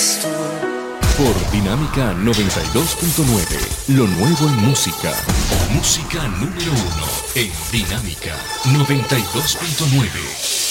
eres tú. Por Dinámica 92.9, lo nuevo en música. Música número 1 en Dinámica 92.9.